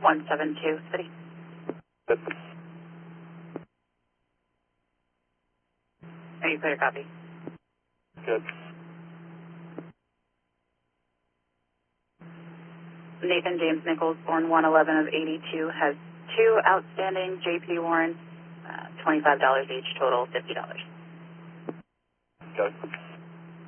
172, City. Good. Are you clear, copy? Good. Nathan James Nichols, born 111 of 82, has 2 outstanding JP warrants, $25 each, total $50. Good.